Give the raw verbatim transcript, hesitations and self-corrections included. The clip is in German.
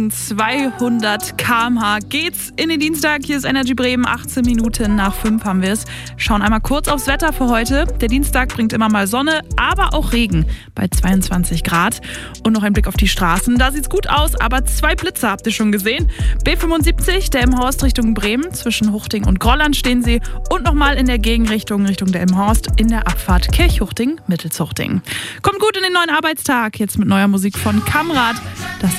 zweihundert Kilometer pro Stunde geht's in den Dienstag. Hier ist Energy Bremen. achtzehn Minuten nach fünf haben wir es. Schauen einmal kurz aufs Wetter für heute. Der Dienstag bringt immer mal Sonne, aber auch Regen bei zweiundzwanzig Grad. Und noch ein Blick auf die Straßen. Da sieht's gut aus, aber zwei Blitze habt ihr schon gesehen. B fünfundsiebzig, der Elmhorst Richtung Bremen. Zwischen Huchting und Grolland stehen sie. Und nochmal in der Gegenrichtung, Richtung der Elmhorst, in der Abfahrt Kirchhuchting, Mittelshuchting. Kommt gut in den neuen Arbeitstag. Jetzt mit neuer Musik von Kamrat. Das